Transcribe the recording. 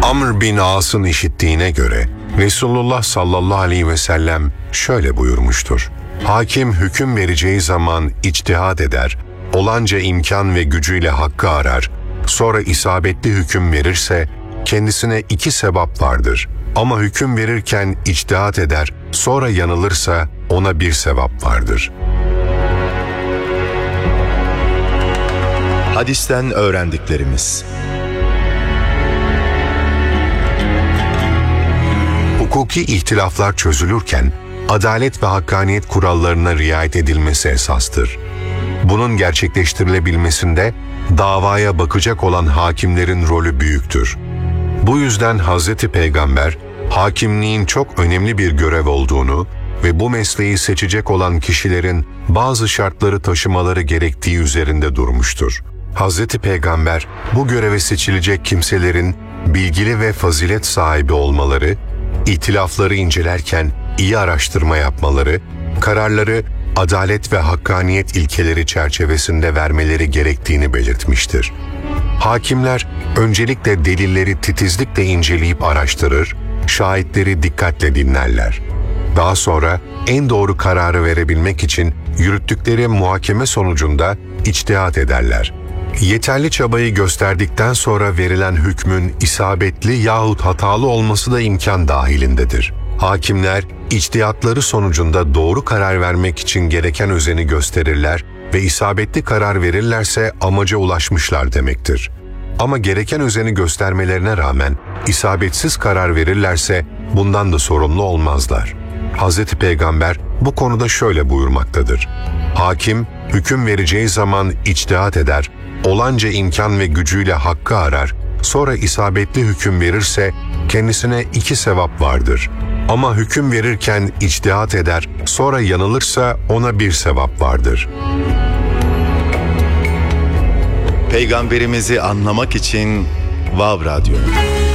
Amr bin As'ın işittiğine göre Resulullah sallallahu aleyhi ve sellem şöyle buyurmuştur. Hakim hüküm vereceği zaman içtihat eder, olanca imkan ve gücüyle hakkı arar, sonra isabetli hüküm verirse kendisine 2 sevap vardır. Ama hüküm verirken içtihat eder, sonra yanılırsa ona 1 sevap vardır. Hadisten öğrendiklerimiz. Hukuki ihtilaflar çözülürken adalet ve hakkaniyet kurallarına riayet edilmesi esastır. Bunun gerçekleştirilebilmesinde davaya bakacak olan hakimlerin rolü büyüktür. Bu yüzden Hz. Peygamber, hakimliğin çok önemli bir görev olduğunu ve bu mesleği seçecek olan kişilerin bazı şartları taşımaları gerektiği üzerinde durmuştur. Hz. Peygamber, bu göreve seçilecek kimselerin bilgili ve fazilet sahibi olmaları, ihtilafları incelerken iyi araştırma yapmaları, kararları adalet ve hakkaniyet ilkeleri çerçevesinde vermeleri gerektiğini belirtmiştir. Hakimler öncelikle delilleri titizlikle inceleyip araştırır, şahitleri dikkatle dinlerler. Daha sonra en doğru kararı verebilmek için yürüttükleri muhakeme sonucunda içtihat ederler. Yeterli çabayı gösterdikten sonra verilen hükmün isabetli yahut hatalı olması da imkan dahilindedir. Hakimler, içtihatları sonucunda doğru karar vermek için gereken özeni gösterirler ve isabetli karar verirlerse amaca ulaşmışlar demektir. Ama gereken özeni göstermelerine rağmen isabetsiz karar verirlerse bundan da sorumlu olmazlar. Hz. Peygamber bu konuda şöyle buyurmaktadır. Hakim, hüküm vereceği zaman içtihat eder, olanca imkan ve gücüyle hakkı arar, sonra isabetli hüküm verirse kendisine 2 sevap vardır. Ama hüküm verirken içtihat eder, sonra yanılırsa ona 1 sevap vardır. Peygamberimizi anlamak için Vav Radyo.